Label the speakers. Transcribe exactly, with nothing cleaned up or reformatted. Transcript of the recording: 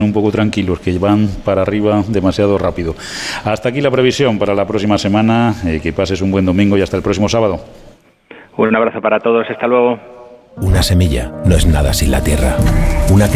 Speaker 1: un poco tranquilos, que van para arriba demasiado rápido. Hasta aquí la previsión para la próxima semana. Eh, que pases un buen domingo y hasta el próximo sábado.
Speaker 2: Un abrazo para todos. Hasta luego.
Speaker 3: Una semilla no es nada sin la tierra. Una